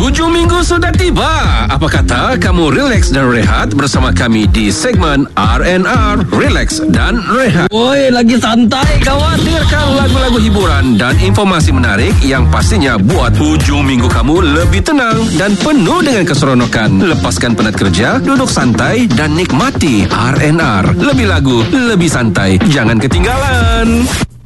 Hujung minggu sudah tiba. Apa kata kamu relax dan rehat bersama kami di segmen R&R, Relax dan Rehat. Woi, lagi santai kawan. Dengarkan lagu-lagu hiburan dan informasi menarik yang pastinya buat hujung minggu kamu lebih tenang dan penuh dengan keseronokan. Lepaskan penat kerja, duduk santai dan nikmati R&R. Lebih lagu, lebih santai. Jangan ketinggalan.